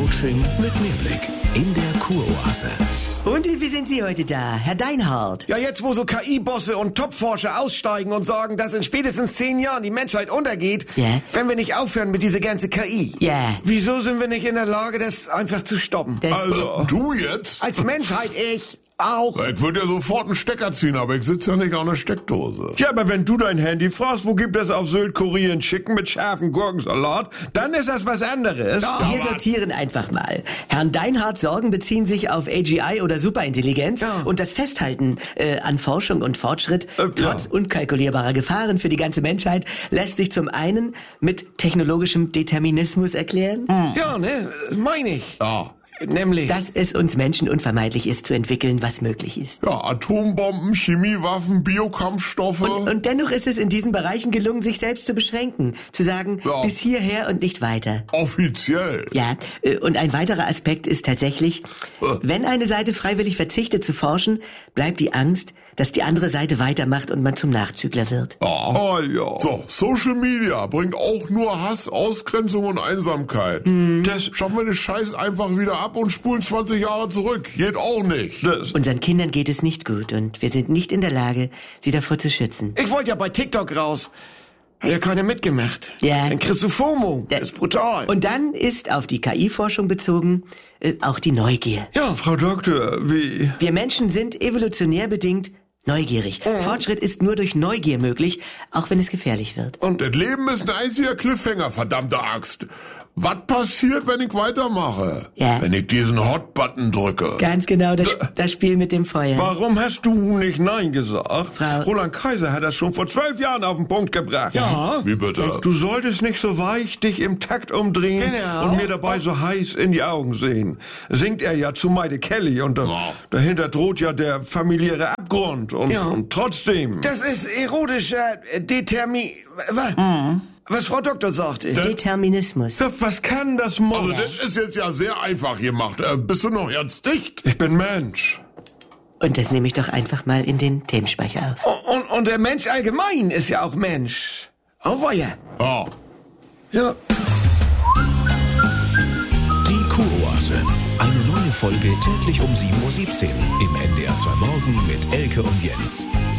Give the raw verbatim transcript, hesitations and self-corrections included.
Coaching mit Mehrblick in der Kuroase. Und wie sind Sie heute da, Herr Deinhardt? Ja, jetzt wo so K I-Bosse und Top-Forscher aussteigen und sagen, dass in spätestens zehn Jahren die Menschheit untergeht, Ja. wenn wir nicht aufhören mit dieser ganzen K I. Ja. Wieso sind wir nicht in der Lage, das einfach zu stoppen? Das Also, du jetzt? Als Menschheit ich auch. Ich würde ja sofort einen Stecker ziehen, aber ich sitze ja nicht an der Steckdose. Ja, aber wenn du dein Handy fragst, wo gibt es auf Sylt Korean Chicken mit scharfen Gurkensalat, dann ist das was anderes. Wir sortieren einfach mal. Herrn Deinhardts Sorgen beziehen sich auf A G I oder Superintelligenz Ja. und das Festhalten äh, an Forschung und Fortschritt Äh, trotz ja. unkalkulierbarer Gefahren für die ganze Menschheit lässt sich zum einen mit technologischem Determinismus erklären, Ja, ne, meine ich. Ja. Nämlich. dass es uns Menschen unvermeidlich ist, zu entwickeln, was möglich ist. Ja, Atombomben, Chemiewaffen, Biokampfstoffe. Und, und dennoch ist es in diesen Bereichen gelungen, sich selbst zu beschränken, zu sagen, Ja. bis hierher und nicht weiter. Offiziell. Ja, äh, und ein weiterer Aspekt ist tatsächlich, wenn eine Seite freiwillig verzichtet zu forschen, bleibt die Angst, dass die andere Seite weitermacht und man zum Nachzügler wird. Ja. Oh ja. So, Social Media bringt auch nur Hass, Ausgrenzung und Einsamkeit. Das, Schaffen wir den Scheiß einfach wieder ab und spulen zwanzig Jahre zurück. Geht auch nicht. das, Unseren Kindern geht es nicht gut und wir sind nicht in der Lage, sie davor zu schützen. Ich wollte ja bei TikTok raus. Hat ja keiner mitgemacht. Ja. Dann kriegst du FOMO. Das ist brutal. Und dann ist auf die K I-Forschung bezogen äh, auch die Neugier. ja, Frau Doktor, wie... Wir Menschen sind evolutionär bedingt neugierig. Fortschritt ist nur durch Neugier möglich, auch wenn es gefährlich wird. Und das Leben ist ein einziger Cliffhanger, verdammte Axt. Was passiert, wenn ich weitermache? Ja. Wenn ich diesen Hot-Button drücke? Ganz genau das, das Spiel mit dem Feuer. Warum hast du nicht Nein gesagt? Frau- Roland Kaiser hat das schon vor zwölf Jahren auf den Punkt gebracht. Ja. Wie bitte? Du solltest nicht so weich dich im Takt umdrehen Genau. und mir dabei so heiß in die Augen sehen. Singt er ja zu Maide Kelly und da, Ja. dahinter droht ja der familiäre Abgrund. Und, Ja. und trotzdem... Das ist erotischer äh, Determin... Was? Was Frau Doktor sagte. Determinismus. Ja, was kann das Also machen? das ist jetzt ja sehr einfach gemacht. Äh, bist du noch ganz dicht? Ich bin Mensch. Und das nehme ich doch einfach mal in den Themenspeicher auf. Und, und der Mensch allgemein ist ja auch Mensch. Oh, weia. Ja. Ja. Die Kuroase. Eine neue Folge täglich um sieben Uhr siebzehn im N D R zwei Morgen mit Elke und Jens.